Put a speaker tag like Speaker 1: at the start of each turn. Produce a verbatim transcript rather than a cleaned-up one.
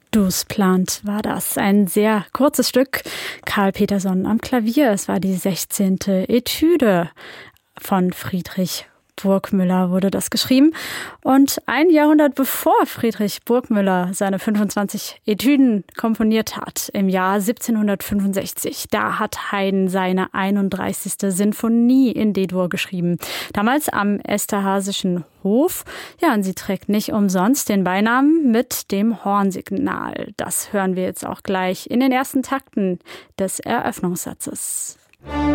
Speaker 1: Dus plant war das. Ein sehr kurzes Stück. Karl Peterson am Klavier. Es war die sechzehnte Etüde von Friedrich Burgmüller wurde das geschrieben. Und ein Jahrhundert bevor Friedrich Burgmüller seine fünfundzwanzig Etüden komponiert hat, im Jahr siebzehnhundertfünfundsechzig, da hat Haydn seine einunddreißigste Sinfonie in D-Dur geschrieben. Damals am Esterhazischen Hof. Ja, und sie trägt nicht umsonst den Beinamen mit dem Hornsignal. Das hören wir jetzt auch gleich in den ersten Takten des Eröffnungssatzes.